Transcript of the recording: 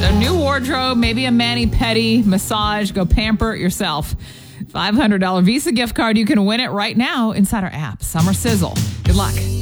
So new wardrobe, maybe a mani-pedi, massage, go pamper yourself. $500 Visa gift card. You can win it right now inside our app. Summer Sizzle. Good luck.